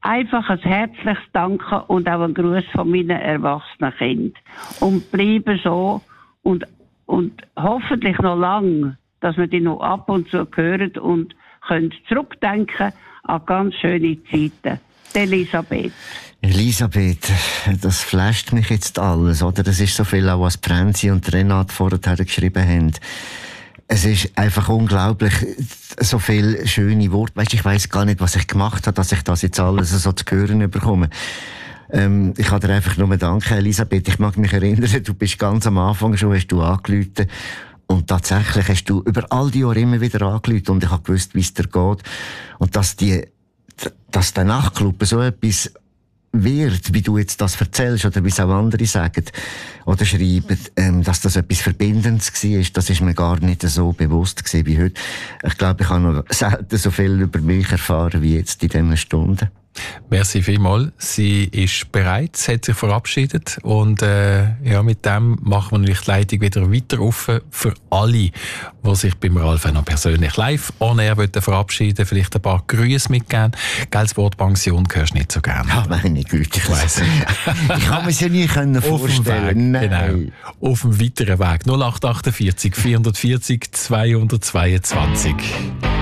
einfach ein herzliches Danke und auch ein Gruß von meinen erwachsenen Kindern. Und bleiben so und hoffentlich noch lang, dass wir die noch ab und zu hören und können zurückdenken an ganz schöne Zeiten. Elisabeth. Elisabeth, das flasht mich jetzt alles, oder? Das ist so viel auch, was Prenzi und Renat vorher geschrieben haben. Es ist einfach unglaublich, so viele schöne Worte. Weisst, ich weiss gar nicht, was ich gemacht habe, dass ich das jetzt alles so zu hören bekomme. Ich kann dir einfach nur danken, Elisabeth. Ich mag mich erinnern, du bist ganz am Anfang schon, hast du angerufen. Und tatsächlich hast du über all die Jahre immer wieder angerufen und ich habe gewusst, wie es dir geht. Und dass der Nachtclub so etwas wird, wie du jetzt das erzählst, oder wie es auch andere sagen oder schreiben, dass das etwas Verbindendes war, das ist mir gar nicht so bewusst gewesen wie heute. Ich glaube, ich habe noch selten so viel über mich erfahren wie jetzt in diesen Stunden. Merci vielmals. Sie ist bereit, sie hat sich verabschiedet und mit dem machen wir natürlich die Leitung wieder weiter offen für alle, die sich beim Ralf noch persönlich live on air verabschieden, vielleicht ein paar Grüße mitgeben. Das Wort Pension hörst du nicht so gerne. Ja, meine Güte, ich weiss nicht. Ich kann mir es ja nie vorstellen. Genau. Auf dem weiteren Weg. 0848 440 222.